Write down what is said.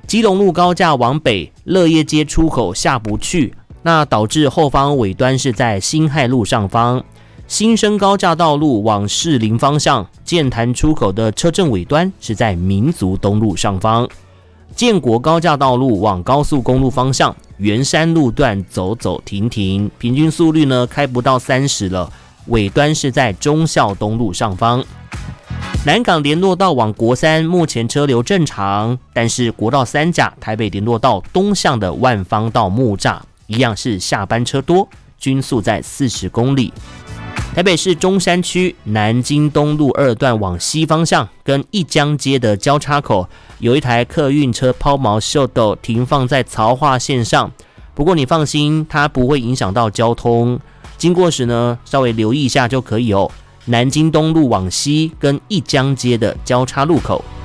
基隆路高架往北，乐业街出口下不去，那导致后方尾端是在辛亥路上方。新生高架道路往士林方向，建潭出口的车阵尾端是在民族东路上方。建国高架道路往高速公路方向，圆山路段走走停停，平均速率呢开不到30了，尾端是在忠孝东路上方。南港联络道往国三目前车流正常，但是国道3甲台北联络道东向的万方到木栅一样是下班车多，均速在40公里。台北市中山区南京东路2段往西方向跟一江街的交叉口，有一台客运车抛锚秀逗停放在槽化线上，不过你放心，它不会影响到交通，经过时呢稍微留意一下就可以哦。南京东路往西跟一江街的交叉路口。